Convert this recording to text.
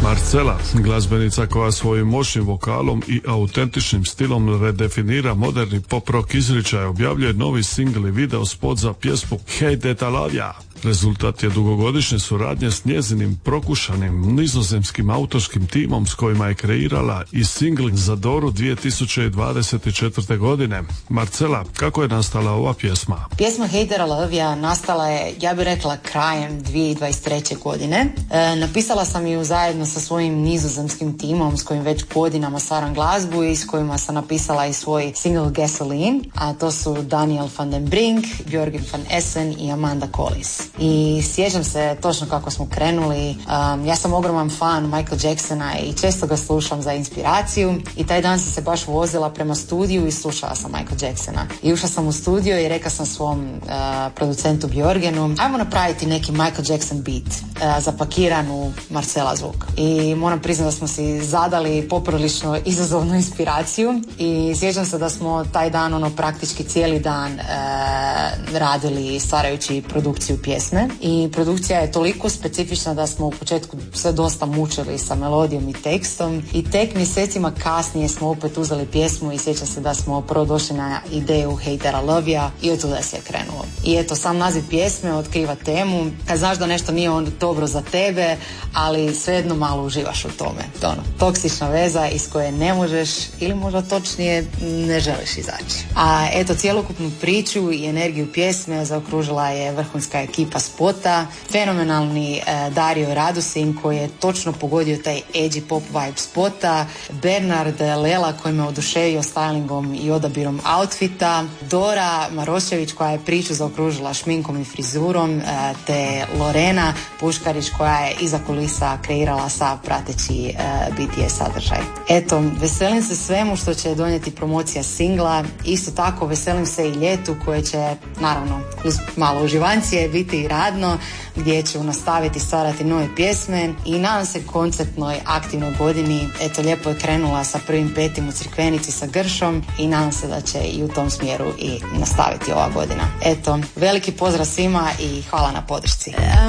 Marcela, glazbenica koja svojim moćnim vokalom i autentičnim stilom redefinira moderni pop rock izričaj, objavljuje novi singl i video spot za pjesmu Hey That I Love Ya. Rezultat je dugogodišnje suradnje s njezinim prokušanim nizozemskim autorskim timom s kojima je kreirala i singl za Doru 2024. godine. Marcela, kako je nastala ova pjesma? Pjesma Hey That I Love Ya nastala je, ja bih rekla, krajem 2023. godine. Napisala sam ju zajedno sa svojim nizozemskim timom s kojim već godinama stvaram glazbu i s kojima sam napisala i svoj single Gasoline, a to su Daniel van den Brink, Björgen van Essen i Amanda Collis. I sjećam se točno kako smo krenuli. Ja sam ogroman fan Michael Jacksona i često ga slušam za inspiraciju i taj dan sam se baš vozila prema studiju i slušala sam Michael Jacksona. I ušla sam u studio i rekla sam svom producentu Björgenu, ajmo napraviti neki Michael Jackson beat zapakiran u Marcela zvuk. I moram priznati da smo si zadali poprilično izazovnu inspiraciju i sjećam se da smo taj dan praktički cijeli dan radili stvarajući produkciju pjesme. I produkcija je toliko specifična da smo u početku sve dosta mučili sa melodijom i tekstom i tek mjesecima kasnije smo opet uzeli pjesmu i sjećam se da smo prvo došli na ideju Hey That I Love Ya i od tuda se je krenulo. I eto, sam naziv pjesme otkriva temu, kad znaš da nešto nije dobro za tebe, ali svejedno malo uživaš u tome. To ono, toksična veza iz koje ne možeš ili možda točnije ne želiš izaći. A eto, cjelokupnu priču i energiju pjesme zaokružila je vrhunska ekipa spota, fenomenalni Dario Radusin koji je točno pogodio taj edgy pop vibe spota, Bernard Lela koji me oduševio stylingom i odabirom outfita, Dora Marošević koja je priču zaokružila šminkom i frizurom, te Lorena Puškarić koja je iza kulisa kreirala sav prateći BTS sadržaj. Eto, veselim se svemu što će donijeti promocija singla, isto tako veselim se i ljetu koje će, naravno, uz malo uživancije biti i radno, gdje ću nastaviti stvarati nove pjesme i nadam se konceptnoj aktivnoj godini. Eto, lijepo je krenula sa 1.5. u Crikvenici sa Gršom i nadam se da će i u tom smjeru i nastaviti ova godina. Eto, veliki pozdrav svima i hvala na podršci.